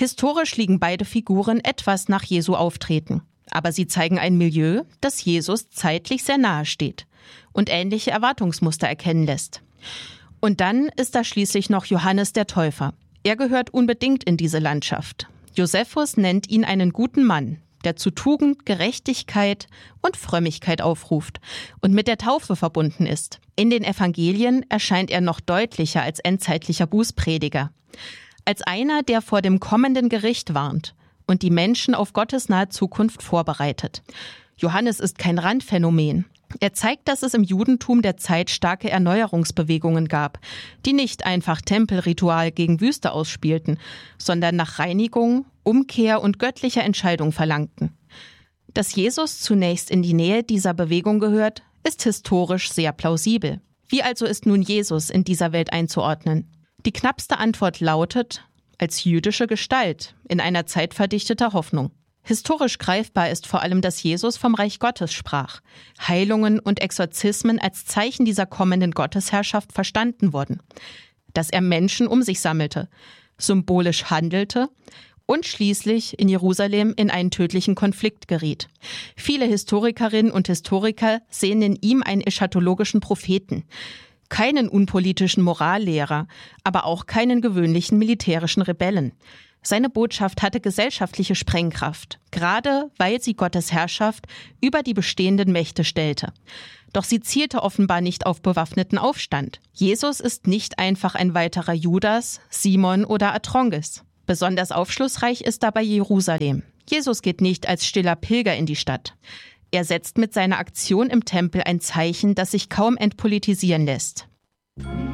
Historisch liegen beide Figuren etwas nach Jesu Auftreten. Aber sie zeigen ein Milieu, das Jesus zeitlich sehr nahe steht und ähnliche Erwartungsmuster erkennen lässt. Und dann ist da schließlich noch Johannes der Täufer. Er gehört unbedingt in diese Landschaft. Josephus nennt ihn einen guten Mann, der zu Tugend, Gerechtigkeit und Frömmigkeit aufruft und mit der Taufe verbunden ist. In den Evangelien erscheint er noch deutlicher als endzeitlicher Bußprediger. Als einer, der vor dem kommenden Gericht warnt und die Menschen auf Gottes nahe Zukunft vorbereitet. Johannes ist kein Randphänomen. Er zeigt, dass es im Judentum der Zeit starke Erneuerungsbewegungen gab, die nicht einfach Tempelritual gegen Wüste ausspielten, sondern nach Reinigung, Umkehr und göttlicher Entscheidung verlangten. Dass Jesus zunächst in die Nähe dieser Bewegung gehört, ist historisch sehr plausibel. Wie also ist nun Jesus in dieser Welt einzuordnen? Die knappste Antwort lautet: als jüdische Gestalt in einer Zeit verdichteter Hoffnung. Historisch greifbar ist vor allem, dass Jesus vom Reich Gottes sprach. Heilungen und Exorzismen als Zeichen dieser kommenden Gottesherrschaft verstanden wurden. Dass er Menschen um sich sammelte, symbolisch handelte und schließlich in Jerusalem in einen tödlichen Konflikt geriet. Viele Historikerinnen und Historiker sehen in ihm einen eschatologischen Propheten. Keinen unpolitischen Morallehrer, aber auch keinen gewöhnlichen militärischen Rebellen. Seine Botschaft hatte gesellschaftliche Sprengkraft, gerade weil sie Gottes Herrschaft über die bestehenden Mächte stellte. Doch sie zielte offenbar nicht auf bewaffneten Aufstand. Jesus ist nicht einfach ein weiterer Judas, Simon oder Atrongis. Besonders aufschlussreich ist dabei Jerusalem. Jesus geht nicht als stiller Pilger in die Stadt. Er setzt mit seiner Aktion im Tempel ein Zeichen, das sich kaum entpolitisieren lässt.